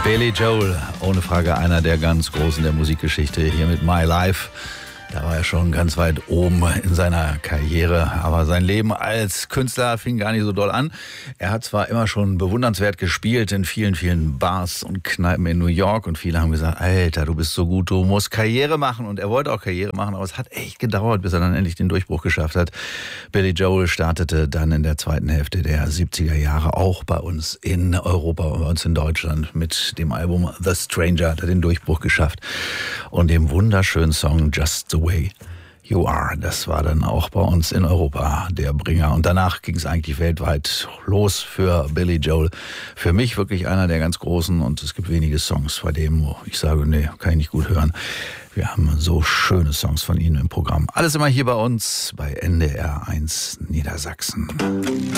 Billy Joel, ohne Frage einer der ganz Großen der Musikgeschichte, hier mit My Life. Da war er schon ganz weit oben in seiner Karriere, aber sein Leben als Künstler fing gar nicht so doll an. Er hat zwar immer schon bewundernswert gespielt in vielen, vielen Bars und Kneipen in New York und viele haben gesagt, Alter, du bist so gut, du musst Karriere machen, und er wollte auch Karriere machen, aber es hat echt gedauert, bis er dann endlich den Durchbruch geschafft hat. Billy Joel startete dann in der zweiten Hälfte der 70er Jahre auch bei uns in Europa und bei uns in Deutschland mit dem Album The Stranger, hat er den Durchbruch geschafft und dem wunderschönen Song Just the Way You Are. Das war dann auch bei uns in Europa der Bringer. Und danach ging es eigentlich weltweit los für Billy Joel. Für mich wirklich einer der ganz Großen, und es gibt wenige Songs bei dem, wo ich sage, nee, kann ich nicht gut hören. Wir haben so schöne Songs von ihm im Programm. Alles immer hier bei uns bei NDR 1 Niedersachsen.